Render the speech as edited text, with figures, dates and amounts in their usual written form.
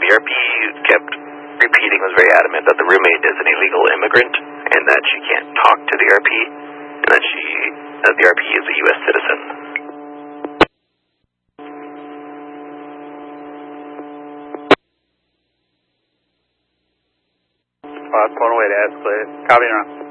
the RP kept repeating, was very adamant that the roommate is an illegal immigrant and that she can't talk to the RP, and that the RP is a U.S. citizen. Pulling away to escalate. Copy and run.